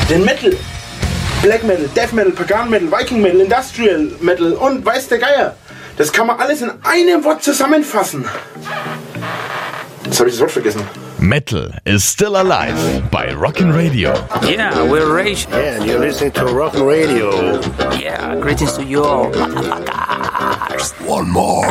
den Metal. Black Metal, Death Metal, Pagan Metal, Viking Metal, Industrial Metal und weiß der Geier. Das kann man alles in einem Wort zusammenfassen. Jetzt habe ich das Wort vergessen. Metal is still alive bei Rockin' Radio. Yeah, we're rage. Yeah, and you're listening to Rockin' Radio. Yeah, greetings to you all, motherfuckers. One more.